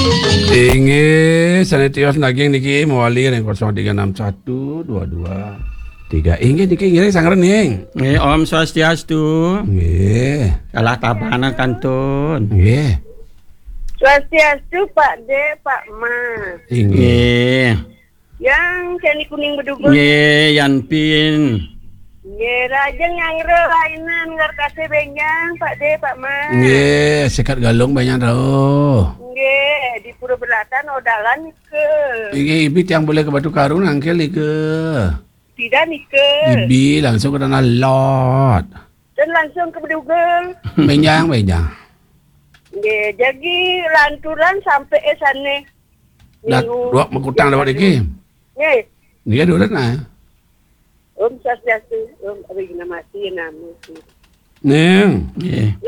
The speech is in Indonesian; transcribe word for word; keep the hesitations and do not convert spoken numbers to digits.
Inggih sanetios naging niki mewali ring nol tiga enam satu dua dua tiga. Inggih niki ngiring sangren ning. Nggih, Om Swastiastu. Nggih. Kalah tabanan kantun. Nggih. Swastiastu Pak D, Pak Ma. Inggih. Nggih. Yang cani kuning bedugul. Nggih, Yan Pin. Nggih, rajeng ngangre lainan ngarkase benjang Pak D, Pak Ma. Nggih, sikat galung banyak ro. Nggih, di Pura Belatan odalan ke. Inggih ibi tiang boleh ke Batu Karung angkel ke. Tidak nih ke. Ibi langsung ke tanah lot. Dan langsung ke bedugul. Benjang benjang. Nggih, jadi lanturan sampai eh sana. Dah dua mengutang dapat iki. Nggih. Nggih dulu nah. Om Swastiastu, Om Regina mati nama. Neng. Nggih.